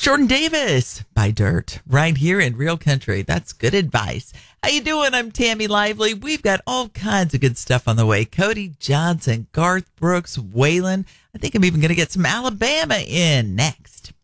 Jordan Davis by Dirt right here in Real Country. That's good advice. How you doing? I'm Tammy Lively. We've got all kinds of good stuff on the way. Cody Johnson, Garth Brooks, Waylon. I think I'm even going to get some Alabama in next.